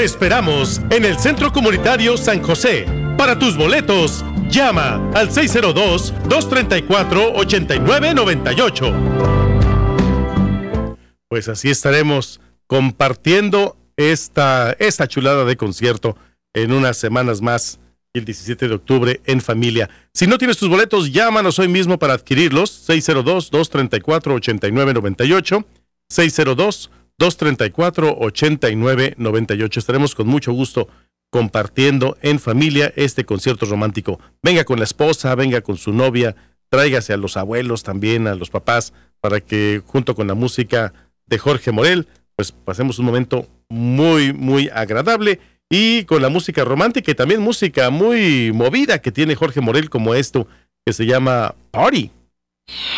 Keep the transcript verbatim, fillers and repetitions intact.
esperamos en el Centro Comunitario San José. Para tus boletos, llama al seis cero dos, dos tres cuatro, ocho nueve nueve ocho. Pues así estaremos compartiendo esta, esta chulada de concierto en unas semanas más, el diecisiete de octubre, en familia. Si no tienes tus boletos, llámanos hoy mismo para adquirirlos. seis cero dos, dos tres cuatro, ocho nueve nueve ocho. seis cero dos, dos tres cuatro, ocho nueve nueve ocho. Estaremos con mucho gusto compartiendo en familia este concierto romántico. Venga con la esposa, venga con su novia, tráigase a los abuelos también, a los papás, para que junto con la música de Jorge Morel, pues pasemos un momento muy, muy agradable, y con la música romántica y también música muy movida que tiene Jorge Morel, como esto que se llama Party.